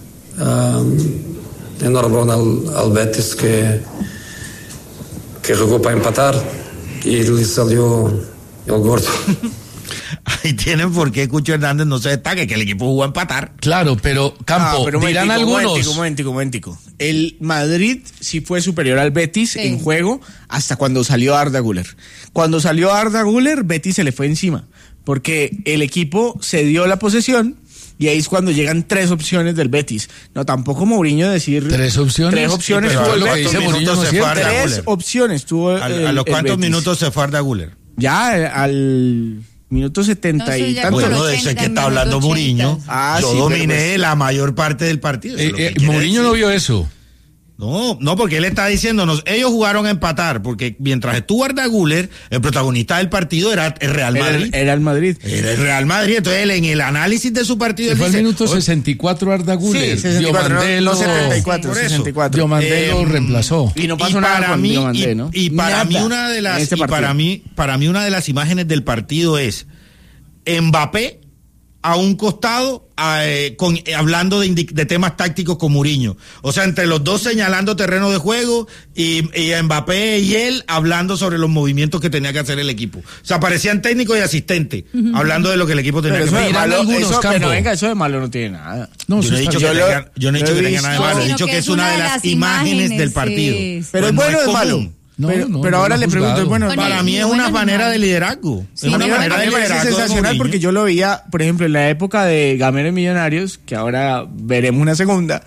[SPEAKER 1] Enhorabuena al Betis que jugó para empatar y le salió el gordo.
[SPEAKER 10] Ahí tienen por qué Cucho Hernández no se destaque, que el equipo jugó a empatar.
[SPEAKER 6] Claro, pero Campo, dirán algunos.
[SPEAKER 7] Momentico. El Madrid sí fue superior al Betis en juego hasta cuando salió Arda Güler. Cuando salió Arda Güler, Betis se le fue encima, porque el equipo se dio la posesión y ahí es cuando llegan 3 opciones del Betis. No, tampoco Mourinho decir
[SPEAKER 6] 3 opciones.
[SPEAKER 7] 3 opciones.
[SPEAKER 10] Tuvo lo que dice Mourinho, no
[SPEAKER 7] 3 opciones tuvo
[SPEAKER 10] ¿A los cuántos minutos se fue Arda Güler?
[SPEAKER 7] Ya al minuto 70 y tanto.
[SPEAKER 10] Bueno, de eso es que está hablando Mourinho. Yo dominé la mayor parte del partido.
[SPEAKER 6] Mourinho no vio eso.
[SPEAKER 10] No, porque él está diciéndonos, ellos jugaron a empatar, porque mientras estuvo Arda Güler, el protagonista del partido era el Real Madrid.
[SPEAKER 7] Era el Madrid.
[SPEAKER 10] Era el Real Madrid. Entonces él, en el análisis de su partido,
[SPEAKER 6] fue al minuto 64 Arda Güler.
[SPEAKER 7] Sí, 64, 64.
[SPEAKER 6] Diomandé lo reemplazó.
[SPEAKER 7] Y no pasó nada con Diomandé, ¿no?
[SPEAKER 10] Y para mí una de las para mí una de las imágenes del partido es Mbappé a un costado hablando de temas tácticos con Mourinho. O sea, entre los dos señalando terreno de juego y Mbappé y él hablando sobre los movimientos que tenía que hacer el equipo. O sea, parecían técnico y asistente hablando de lo que el equipo tenía que hacer.
[SPEAKER 7] Pero venga, eso de malo no tiene nada.
[SPEAKER 10] Yo no he dicho que tenga nada de malo. He dicho que es una de las imágenes del partido.
[SPEAKER 7] Pero es bueno o es malo. Pero ahora le pregunto,
[SPEAKER 10] para mí es una manera de liderazgo.
[SPEAKER 7] Sí, es una manera de liderazgo sensacional porque yo lo veía, por ejemplo, en la época de Gamero y Millonarios, que ahora veremos una segunda.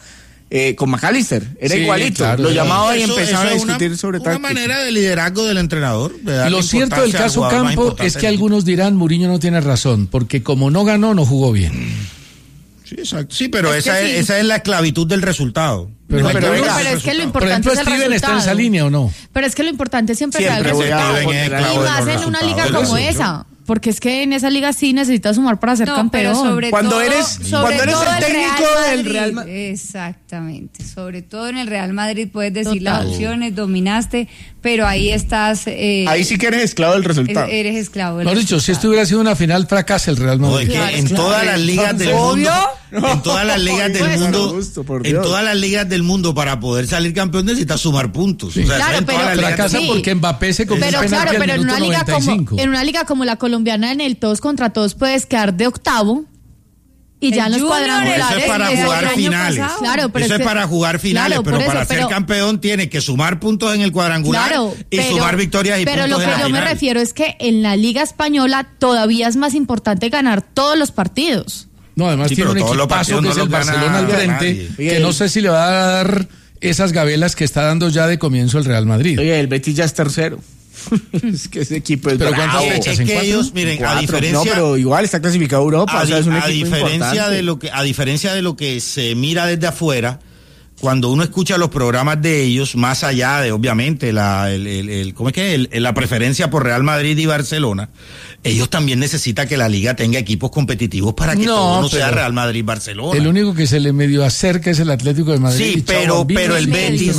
[SPEAKER 7] con McAllister, era igualito, claro, lo llamaba y empezaba a discutir sobre táctica.
[SPEAKER 10] Una manera de liderazgo del entrenador.
[SPEAKER 6] Lo cierto del caso Campo es que algunos dirán Mourinho no tiene razón, porque como no ganó, no jugó bien.
[SPEAKER 10] Sí, exacto. Sí, pero esa es la esclavitud del resultado.
[SPEAKER 9] Pero es que lo importante es el
[SPEAKER 6] Steven está en esa línea, ¿o no?
[SPEAKER 9] Pero es que lo importante siempre es el resultado. Y más en una liga como esa. Porque es que en esa liga sí necesitas sumar para ser campeón.
[SPEAKER 7] Cuando eres el técnico del Real Madrid.
[SPEAKER 8] Exactamente. Sobre todo en el Real Madrid puedes decir las opciones, dominaste, pero ahí estás...
[SPEAKER 7] ahí sí que eres esclavo del resultado.
[SPEAKER 8] Eres esclavo del
[SPEAKER 6] resultado. Dicho, si esto hubiera sido una final, fracasa el Real Madrid.
[SPEAKER 10] En todas las ligas del mundo... En todas las ligas del mundo... En todas las ligas del mundo, para poder salir campeón necesitas sumar puntos.
[SPEAKER 6] Sí. O sea, claro, pero fracasa porque Mbappé se convierte en penalti al minuto 95.
[SPEAKER 9] En una liga como la colombiana, en el todos contra todos puedes quedar de octavo y ya en los cuadrangulares.
[SPEAKER 10] Eso es para jugar finales.
[SPEAKER 9] Claro, pero
[SPEAKER 10] eso es para jugar finales, pero para ser campeón tienes que sumar puntos en el cuadrangular y sumar victorias y puntos en la final.
[SPEAKER 9] Pero lo que yo me refiero es que en la Liga Española todavía es más importante ganar todos los partidos.
[SPEAKER 6] No, además tiene un equipazo que es el Barcelona al frente, que no sé si le va a dar esas gabelas que está dando ya de comienzo el Real Madrid.
[SPEAKER 7] Oye, el Betis ya es tercero. Es que ese equipo es
[SPEAKER 6] bravo. ¿Cuántas fechas?
[SPEAKER 10] Es que ellos, miren, a diferencia...
[SPEAKER 7] No, pero igual está clasificado a Europa, o sea, es un equipo importante.
[SPEAKER 10] A diferencia de lo que se mira desde afuera, cuando uno escucha los programas de ellos, más allá de, obviamente, la preferencia por Real Madrid y Barcelona, ellos también necesitan que la liga tenga equipos competitivos para que todo no sea Real Madrid-Barcelona.
[SPEAKER 6] El único que se le medio acerca es el Atlético de Madrid.
[SPEAKER 10] Sí, pero el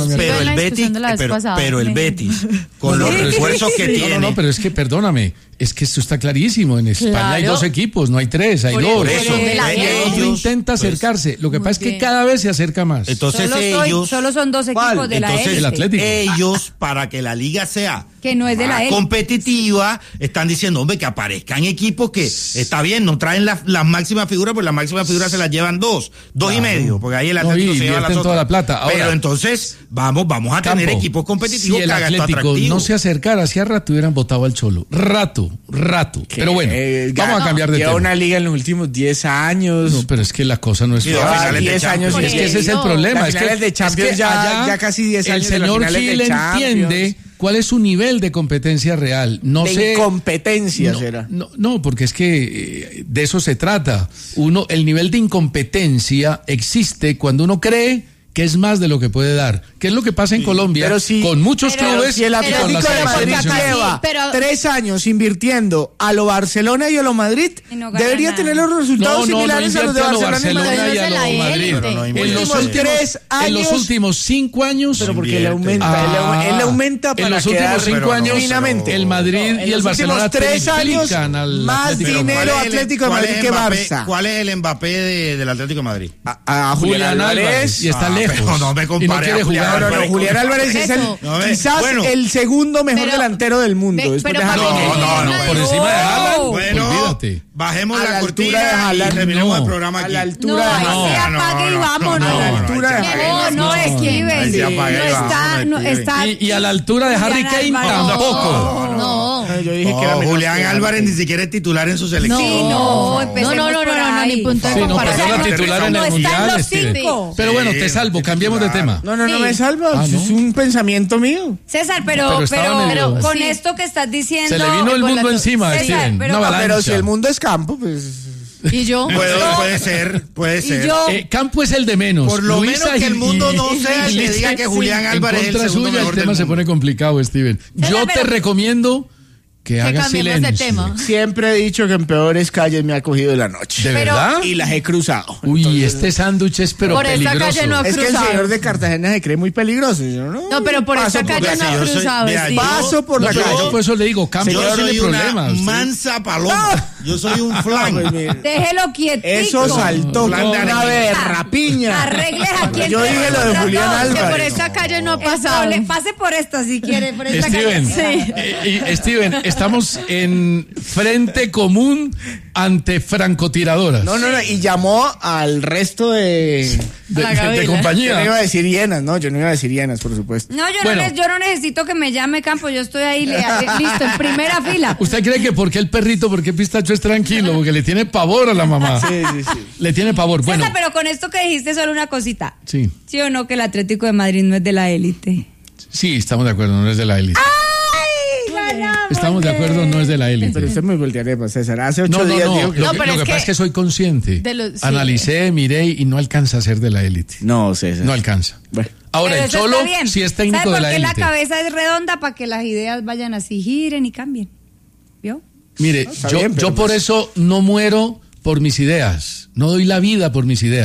[SPEAKER 10] Betis, con los refuerzos que tiene.
[SPEAKER 6] No, pero es que, perdóname, es que esto está clarísimo. En España hay 2 equipos, no hay 3, hay 2.
[SPEAKER 10] Por eso,
[SPEAKER 6] ellos intenta acercarse. Lo que pasa es que cada vez se acerca más.
[SPEAKER 10] Entonces
[SPEAKER 8] solo son 2 equipos de la élite.
[SPEAKER 6] El Atlético.
[SPEAKER 10] Ellos, para que la liga sea
[SPEAKER 8] que no es de la élite
[SPEAKER 10] competitiva, están diciendo, hombre, que aparezcan equipos que, está bien, no traen las máximas figuras, pues las máximas figuras se las llevan 2 y medio, porque ahí el Atlético se lleva
[SPEAKER 6] toda la plata. Ahora,
[SPEAKER 10] pero entonces, vamos a tener equipos competitivos.
[SPEAKER 6] Si el Atlético no se acercara, hacía rato hubieran votado al Cholo. Rato. Pero bueno, vamos a cambiar de tema.
[SPEAKER 7] Una liga en los últimos 10 años.
[SPEAKER 6] No, pero es que la cosa no es fácil.
[SPEAKER 7] 10 años.
[SPEAKER 6] Es que ese es el problema.
[SPEAKER 7] Es que de Champions ya casi 10 años.
[SPEAKER 6] El señor Gil entiende cuál es su nivel de competencia real.
[SPEAKER 7] Incompetencia será.
[SPEAKER 6] No, porque es que de eso se trata. El nivel de incompetencia existe cuando uno cree que es más de lo que puede dar. ¿Qué es lo que pasa en Colombia? Con muchos clubes.
[SPEAKER 7] Si el Atlético de Madrid lleva 3 años invirtiendo a lo Barcelona y a lo Madrid, debería tener los resultados similares a los de Barcelona
[SPEAKER 6] y a lo Madrid. En los últimos 5 años.
[SPEAKER 7] Pero porque él aumenta para
[SPEAKER 6] en los últimos 5 años, el Madrid y el Barcelona
[SPEAKER 7] 3 años más dinero Atlético de Madrid que Barça.
[SPEAKER 10] ¿Cuál es el Mbappé del Atlético de Madrid?
[SPEAKER 7] A Julián Álvarez.
[SPEAKER 6] Y está lejos.
[SPEAKER 10] No me compare
[SPEAKER 6] a Julián
[SPEAKER 10] Álvarez.
[SPEAKER 7] Julián Álvarez es quizás el segundo mejor delantero del mundo.
[SPEAKER 10] No,
[SPEAKER 6] por encima de Haaland.
[SPEAKER 10] Bueno, olvídate. Bajemos la cortina y terminemos el programa aquí.
[SPEAKER 7] A la altura de
[SPEAKER 8] Haaland. Apague y vámonos.
[SPEAKER 7] A la altura de Haaland.
[SPEAKER 8] No, Steven. No está.
[SPEAKER 6] Y a la altura de Harry Kane tampoco.
[SPEAKER 8] No.
[SPEAKER 7] Yo dije que era
[SPEAKER 10] Julián Álvarez ni siquiera es titular en su selección.
[SPEAKER 8] No,
[SPEAKER 9] ni punto de comparación.
[SPEAKER 6] No, titular en el Mundial, pero bueno, te salvo, cambiemos de tema.
[SPEAKER 7] No me salvas, es un pensamiento mío.
[SPEAKER 8] César, pero con esto que estás diciendo...
[SPEAKER 6] Se le vino el mundo encima, Steven,
[SPEAKER 7] pero si el mundo es campo, pues...
[SPEAKER 9] ¿Y yo?
[SPEAKER 10] Puede ser.
[SPEAKER 6] Campo es el de menos.
[SPEAKER 10] Por lo menos que el mundo no sea el que diga que Julián Álvarez es el segundo mejor del mundo.
[SPEAKER 6] El tema se pone complicado, Steven. Yo te recomiendo que hagas silencio.
[SPEAKER 9] Tema.
[SPEAKER 7] Siempre he dicho que en peores calles me ha cogido la noche.
[SPEAKER 6] ¿De verdad?
[SPEAKER 7] Y las he cruzado.
[SPEAKER 6] Uy, entonces, este sándwich es pero
[SPEAKER 9] por
[SPEAKER 6] peligroso.
[SPEAKER 9] Esa calle no ha
[SPEAKER 7] es que el señor de Cartagena se cree muy peligroso.
[SPEAKER 9] No, pero por esa calle no ha cruzado.
[SPEAKER 7] Paso por la calle.
[SPEAKER 6] Yo por eso le digo, Campo
[SPEAKER 10] yo
[SPEAKER 6] tiene
[SPEAKER 10] soy
[SPEAKER 6] problemas.
[SPEAKER 10] Una mansa paloma. Yo soy un flan.
[SPEAKER 8] Déjelo quietico.
[SPEAKER 7] Eso saltó una berrapiña.
[SPEAKER 8] Arregles aquí.
[SPEAKER 7] Yo dije lo de Julián Álvarez.
[SPEAKER 9] Que por esta calle no ha pasado.
[SPEAKER 8] Pase por esta si quiere. Por esta calle.
[SPEAKER 6] Steven, estamos en frente común ante francotiradoras.
[SPEAKER 7] No, y llamó al resto de compañía. Yo no iba a decir hienas, por supuesto.
[SPEAKER 8] No, yo no necesito que me llame Campo, yo estoy ahí listo, en primera fila.
[SPEAKER 6] ¿Usted cree que por qué el perrito, por qué Pistacho es tranquilo? Porque le tiene pavor a la mamá.
[SPEAKER 7] Sí.
[SPEAKER 6] Le tiene pavor. Bueno.
[SPEAKER 8] César, pero con esto que dijiste solo una cosita.
[SPEAKER 6] Sí.
[SPEAKER 8] ¿Sí o no que el Atlético de Madrid no es de la élite?
[SPEAKER 6] Sí, estamos de acuerdo, no es de la élite. Estamos de acuerdo, no es de la élite.
[SPEAKER 7] Pero usted me voltearía, César. Hace 8 días dijo que...
[SPEAKER 6] Lo que pasa es que soy consciente. Analicé, miré y no alcanza a ser de la élite.
[SPEAKER 7] No, César.
[SPEAKER 6] No alcanza.
[SPEAKER 7] Bueno.
[SPEAKER 6] Ahora, el Cholo sí es técnico de la élite.
[SPEAKER 8] ¿Sabe por qué la cabeza es redonda? Para que las ideas vayan así, giren y cambien. ¿Vio?
[SPEAKER 6] Mire, yo por eso no muero por mis ideas. No doy la vida por mis ideas.